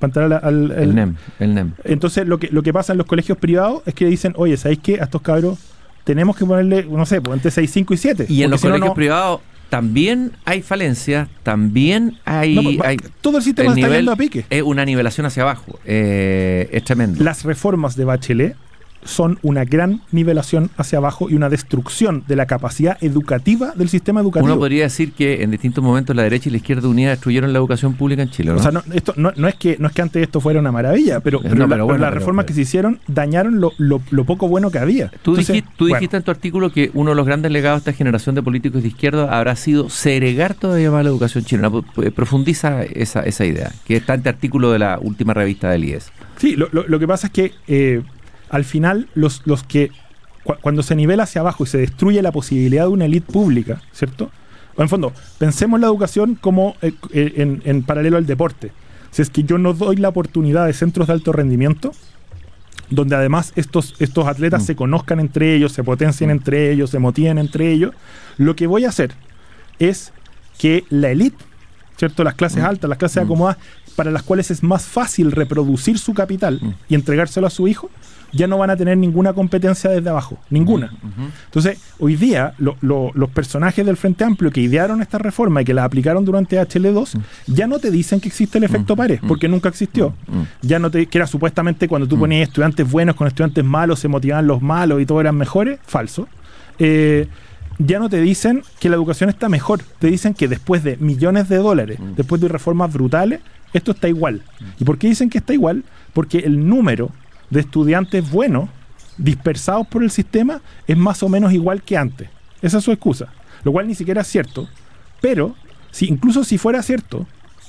para entrar el NEM. Entonces lo que pasa en los colegios privados es que dicen, oye, ¿sabéis qué? A estos cabros tenemos que ponerle, no sé, entre 6, 5 y 7. Y en los colegios privados también hay falencias, también hay... todo el sistema está yendo a pique. Es una nivelación hacia abajo, es tremendo. Las reformas de Bachelet son una gran nivelación hacia abajo y una destrucción de la capacidad educativa del sistema educativo. Uno podría decir que en distintos momentos la derecha y la izquierda unida destruyeron la educación pública en Chile, ¿no? O sea, esto no es que antes esto fuera una maravilla, pero las reformas que se hicieron dañaron lo poco bueno que había. Tú dijiste en tu artículo que uno de los grandes legados de esta generación de políticos de izquierda habrá sido segregar todavía más la educación chilena. Profundiza esa idea, que está en este artículo de la última revista del IES. Sí, lo que pasa es que al final, los que cuando se nivela hacia abajo y se destruye la posibilidad de una élite pública, ¿cierto? O en fondo, pensemos la educación como en paralelo al deporte. Si es que yo no doy la oportunidad de centros de alto rendimiento, donde además estos atletas se conozcan entre ellos, se potencien entre ellos, se motiven entre ellos, lo que voy a hacer es que la élite, ¿cierto? Las clases altas, las clases acomodadas, para las cuales es más fácil reproducir su capital y entregárselo a su hijo, ya no van a tener ninguna competencia desde abajo, ninguna. Entonces, hoy día, los personajes del Frente Amplio que idearon esta reforma y que la aplicaron durante HL2, ya no te dicen que existe el efecto pares, porque nunca existió. Ya no que era supuestamente cuando tú ponías estudiantes buenos con estudiantes malos, se motivaban los malos y todos eran mejores, falso. Ya no te dicen que la educación está mejor, te dicen que después de millones de dólares, después de reformas brutales, esto está igual. ¿Y por qué dicen que está igual? Porque el número de estudiantes buenos dispersados por el sistema es más o menos igual que antes. Esa es su excusa, lo cual ni siquiera es cierto. Pero, incluso si fuera cierto,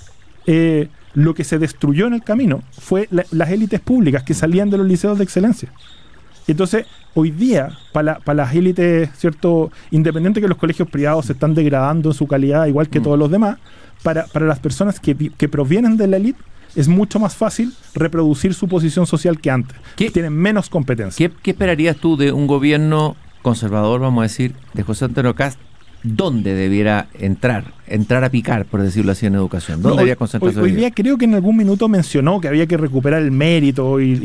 lo que se destruyó en el camino fue las élites públicas que salían de los liceos de excelencia. Entonces, hoy día, para las élites, ¿cierto?, independiente que los colegios privados se están degradando en su calidad, igual que todos los demás, para las personas que provienen de la élite, es mucho más fácil reproducir su posición social que antes. Tienen menos competencia. ¿Qué esperarías tú de un gobierno conservador, vamos a decir, de José Antonio Kast? ¿Dónde debiera entrar a picar, por decirlo así, en educación? ¿Dónde debería concentrarse? Hoy día creo que en algún minuto mencionó que había que recuperar el mérito y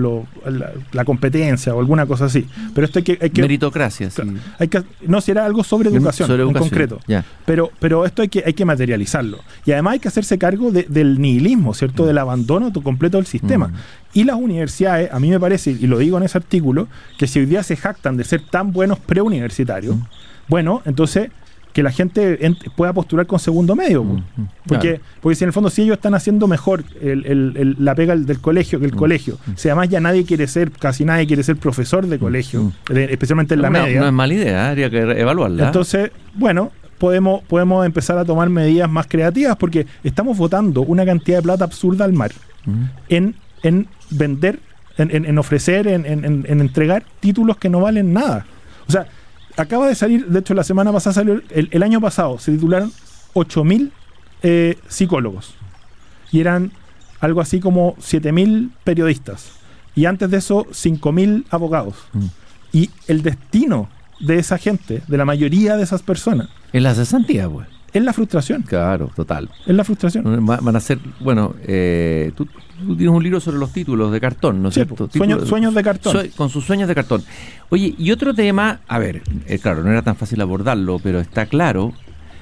la competencia o alguna cosa así. Pero esto hay que meritocracia, sí. No, si era algo sobre educación en concreto. Ya. Pero esto hay que materializarlo. Y además hay que hacerse cargo del nihilismo, ¿cierto? Del abandono completo del sistema. Y las universidades, a mí me parece, y lo digo en ese artículo, que si hoy día se jactan de ser tan buenos preuniversitarios, bueno, entonces que la gente pueda postular con segundo medio. Porque si en el fondo si ellos están haciendo mejor la pega del colegio que el colegio, si además ya casi nadie quiere ser profesor de colegio, especialmente en la media. No es mala idea, habría que evaluarla. Entonces, bueno, podemos empezar a tomar medidas más creativas porque estamos botando una cantidad de plata absurda al mar en vender, en ofrecer, en entregar títulos que no valen nada. O sea, acaba de salir, de hecho la semana pasada salió, el año pasado se titularon 8.000 psicólogos y eran algo así como 7.000 periodistas y antes de eso 5.000 abogados. Y el destino de esa gente, de la mayoría de esas personas, es la cesantía, pues. Es la frustración. Claro, total. Es la frustración. Van a ser, bueno, tú tienes un libro sobre los títulos de cartón, ¿no es cierto? Sueños de cartón. Con sus sueños de cartón. Oye, y otro tema, a ver, claro, no era tan fácil abordarlo, pero está claro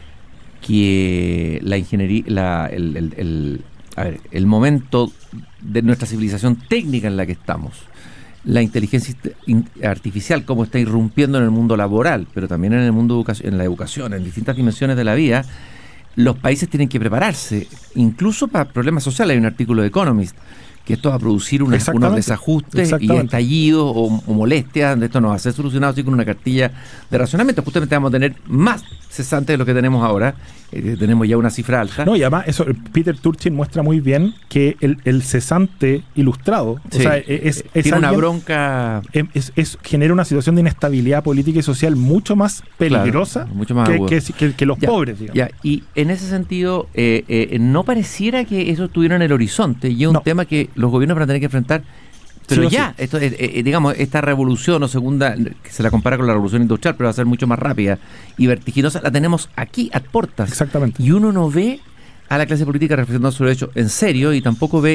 que la ingeniería, el momento de nuestra civilización técnica en la que estamos, la inteligencia artificial, cómo está irrumpiendo en el mundo laboral, pero también en el mundo en la educación, en distintas dimensiones de la vida, los países tienen que prepararse, incluso para problemas sociales. Hay un artículo de Economist que esto va a producir unos desajustes y estallidos o molestias. Esto no va a ser solucionado así con una cartilla de racionamiento. Justamente vamos a tener más cesantes de lo que tenemos ahora. Tenemos ya una cifra alta. No, y además eso, Peter Turchin muestra muy bien que el cesante ilustrado, sí, o sea, tiene una bronca, genera una situación de inestabilidad política y social mucho más peligrosa, claro, mucho más que los pobres, digamos. Ya. Y en ese sentido, no pareciera que eso estuviera en el horizonte, y es un tema que los gobiernos van a tener que enfrentar. Pero sí, esto digamos, esta revolución o segunda, que se la compara con la revolución industrial, pero va a ser mucho más rápida y vertiginosa, la tenemos aquí a puertas. Exactamente. Y uno no ve a la clase política reflexionando sobre ello en serio, y tampoco ve